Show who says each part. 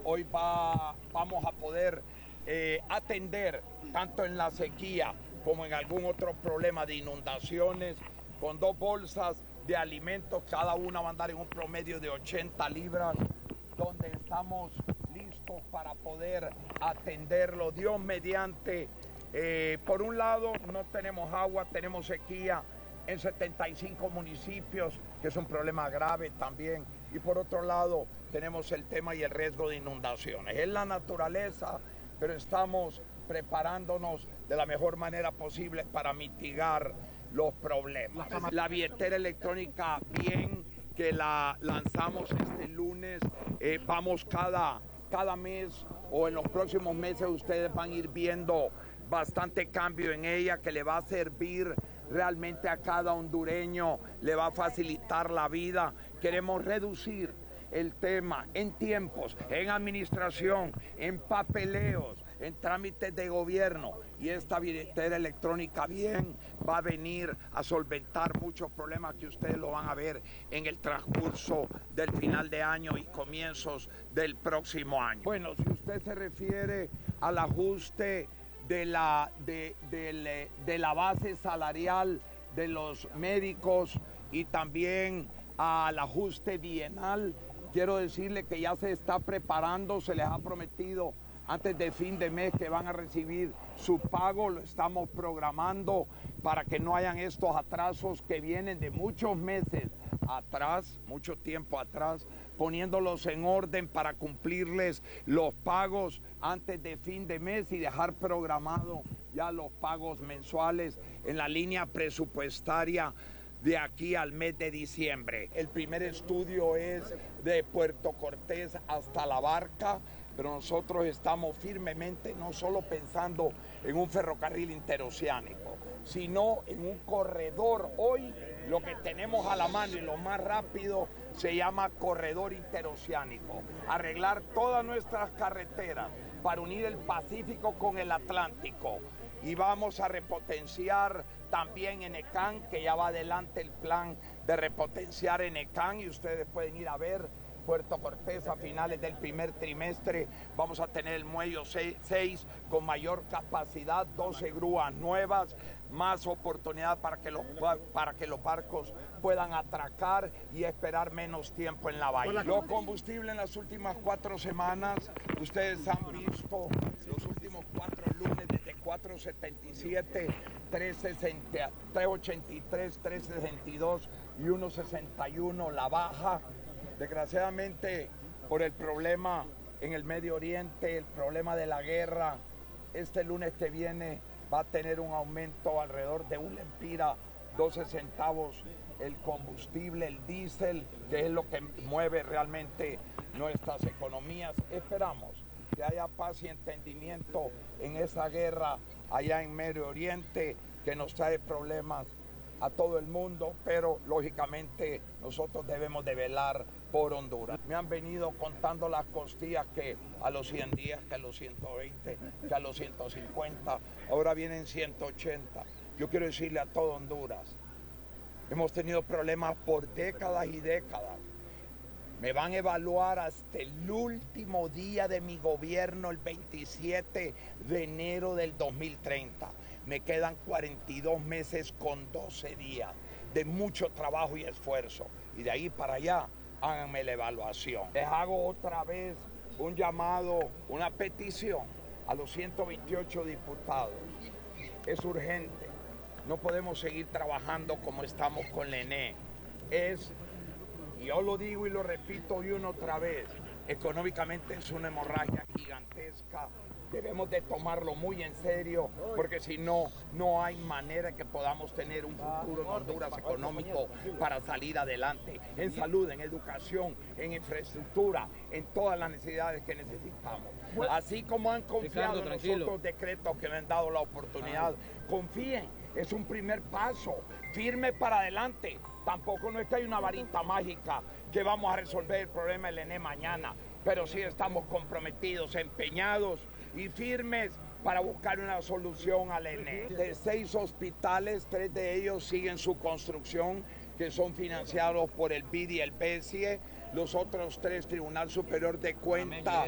Speaker 1: hoy vamos a poder atender tanto en la sequía como en algún otro problema de inundaciones, con 2 bolsas de alimentos, cada una va a andar en un promedio de 80 libras, donde estamos listos para poder atenderlo. Dios mediante, por un lado no tenemos agua, tenemos sequía en 75 municipios, que es un problema grave también, y por otro lado tenemos el tema y el riesgo de inundaciones. Es la naturaleza, pero estamos preparándonos de la mejor manera posible para mitigar los problemas. La billetera electrónica, bien, que la lanzamos este lunes, vamos cada mes o en los próximos meses ustedes van a ir viendo bastante cambio en ella, que le va a servir realmente a cada hondureño, le va a facilitar la vida. Queremos reducir el tema en tiempos, en administración, en papeleos, en trámites de gobierno, y esta billetera electrónica bien va a venir a solventar muchos problemas que ustedes lo van a ver en el transcurso del final de año y comienzos del próximo año. Bueno, si usted se refiere al ajuste de la base salarial de los médicos y también al ajuste bienal, quiero decirle que ya se está preparando, se les ha prometido antes de fin de mes que van a recibir su pago, lo estamos programando para que no hayan estos atrasos que vienen de muchos meses atrás, mucho tiempo atrás, poniéndolos en orden para cumplirles los pagos antes de fin de mes y dejar programado ya los pagos mensuales en la línea presupuestaria de aquí al mes de diciembre. El primer estudio es de Puerto Cortés hasta La Barca, pero nosotros estamos firmemente no solo pensando en un ferrocarril interoceánico, sino en un corredor. Hoy lo que tenemos a la mano y lo más rápido se llama corredor interoceánico. Arreglar todas nuestras carreteras para unir el Pacífico con el Atlántico. Y vamos a repotenciar también Enecán, que ya va adelante el plan de repotenciar Enecán, y ustedes pueden ir a ver Puerto Cortés a finales del primer trimestre. Vamos a tener el muelle 6 con mayor capacidad, 12 grúas nuevas, más oportunidad para que los barcos puedan atracar y esperar menos tiempo en la bahía. Los combustibles en las últimas 4 semanas, ustedes han visto los últimos 4 lunes desde 4.77, 3.60, 3.83, 3.62 y 1.61 la baja. Desgraciadamente, por el problema en el Medio Oriente, el problema de la guerra, este lunes que viene va a tener un aumento alrededor de 1 lempira, 12 centavos el combustible, el diésel, que es lo que mueve realmente nuestras economías. Esperamos que haya paz y entendimiento en esa guerra allá en Medio Oriente, que nos trae problemas a todo el mundo, pero lógicamente nosotros debemos de velar por Honduras. Me han venido contando las costillas que a los 100 días, que a los 120, que a los 150, ahora vienen 180. Yo quiero decirle a todo Honduras, hemos tenido problemas por décadas y décadas. Me van a evaluar hasta el último día de mi gobierno, el 27 de enero del 2030. Me quedan 42 meses con 12 días de mucho trabajo y esfuerzo. Y de ahí para allá, háganme la evaluación. Les hago otra vez un llamado, una petición a los 128 diputados. Es urgente. No podemos seguir trabajando como estamos con la ENE. Y yo lo digo y lo repito una otra vez, económicamente es una hemorragia gigantesca. Debemos de tomarlo muy en serio, porque si no, no hay manera que podamos tener un futuro en Honduras económico para salir adelante, en salud, en educación, en infraestructura, en todas las necesidades que necesitamos. Así como han confiado en los otros decretos que me han dado la oportunidad, confíen, es un primer paso, firme para adelante. Tampoco no es que hay una varita mágica que vamos a resolver el problema del ENE mañana, pero sí estamos comprometidos, empeñados y firmes para buscar una solución al ENE. De 6 hospitales, 3 de ellos siguen su construcción, que son financiados por el BID y el BESIE. Los otros 3, Tribunal Superior de Cuentas